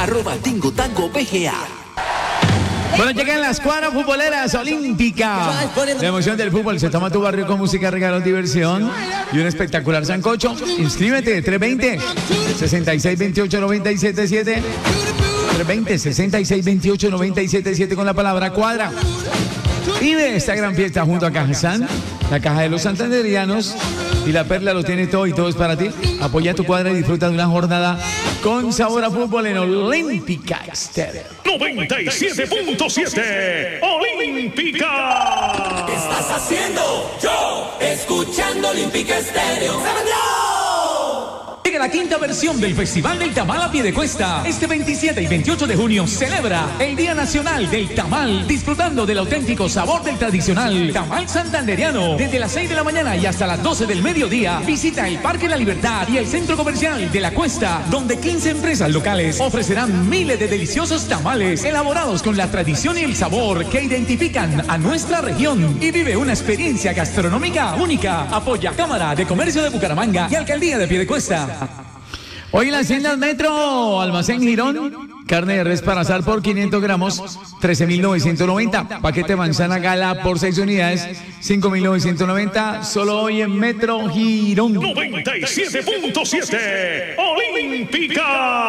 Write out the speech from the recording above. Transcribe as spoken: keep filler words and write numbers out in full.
arroba Tingo Tango B G A. Bueno, llegan las cuadras futboleras olímpicas. La emoción del fútbol se toma tu barrio con música, regalos, diversión y un espectacular sancocho. Inscríbete, tres veinte, sesenta y seis veintiocho, noventa y siete siete. tres veinte, sesenta y seis veintiocho, noventa y siete siete con la palabra cuadra. Vive esta gran fiesta junto a Cajazán, la caja de los santanderianos, y la Perla lo tiene todo y todo es para ti. Apoya tu cuadra y disfruta de una jornada con sabor a fútbol en Olímpica Estéreo. noventa y siete punto siete Olímpica. ¿Qué estás haciendo? Yo, escuchando Olímpica Estéreo. Llega la quinta versión del Festival del Tamal a Piedecuesta. Este veintisiete y veintiocho de junio celebra el Día Nacional del Tamal, disfrutando del auténtico sabor del tradicional tamal santanderiano. Desde las seis de la mañana y hasta las doce del mediodía, visita el Parque La Libertad y el Centro Comercial de La Cuesta, donde quince empresas locales ofrecerán miles de deliciosos tamales elaborados con la tradición y el sabor que identifican a nuestra región. Y vive una experiencia gastronómica única. Apoya Cámara de Comercio de Bucaramanga y Alcaldía de Piedecuesta. Hoy en las tiendas Metro, Almacén Girón, carne de res para asar por quinientos gramos, trece mil novecientos noventa. Paquete manzana gala por seis unidades, cinco mil novecientos noventa. Solo hoy en Metro Girón. noventa y siete punto siete Olímpica.